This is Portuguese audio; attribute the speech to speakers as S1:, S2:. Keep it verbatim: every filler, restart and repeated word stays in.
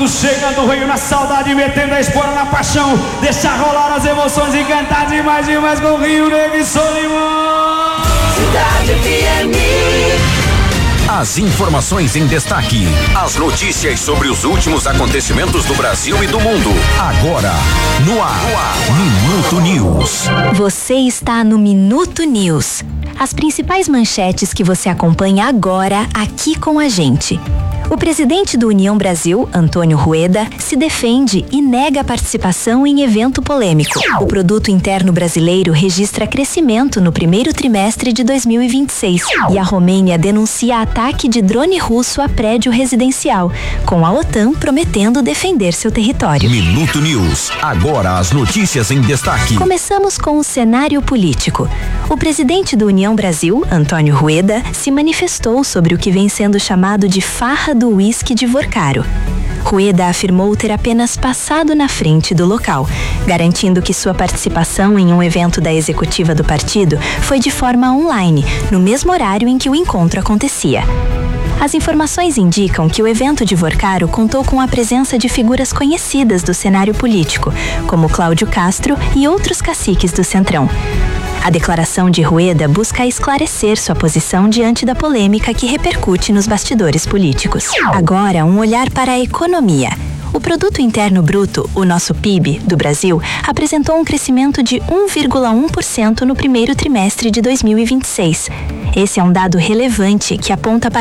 S1: Tudo chegando, o Rio na saudade, metendo a espora na paixão. Deixa rolar as emoções e cantar demais, demais com o Rio Negro e Solimão.
S2: Cidade F M.
S3: As informações em destaque, as notícias sobre os últimos acontecimentos do Brasil e do mundo. Agora, no ar, no ar. Minuto News.
S4: Você está no Minuto News. As principais manchetes que você acompanha agora aqui com a gente. O presidente do União Brasil, Antônio Rueda, se defende e nega a participação em evento polêmico. O produto interno brasileiro registra crescimento no primeiro trimestre de dois mil e vinte e seis. E a Romênia denuncia ataque de drone russo a prédio residencial, com a OTAN prometendo defender seu território.
S3: Minuto News. Agora as notícias em destaque.
S4: Começamos com o cenário político. O presidente do União Brasil, Antônio Rueda, se manifestou sobre o que vem sendo chamado de farra do uísque de Vorcaro. Rueda afirmou ter apenas passado na frente do local, garantindo que sua participação em um evento da executiva do partido foi de forma online, no mesmo horário em que o encontro acontecia. As informações indicam que o evento de Vorcaro contou com a presença de figuras conhecidas do cenário político, como Cláudio Castro e outros caciques do Centrão. A declaração de Rueda busca esclarecer sua posição diante da polêmica que repercute nos bastidores políticos. Agora, um olhar para a economia. O Produto Interno Bruto, o nosso P I B, do Brasil, apresentou um crescimento de um vírgula um por cento no primeiro trimestre de dois mil e vinte e seis. Esse é um dado relevante que aponta para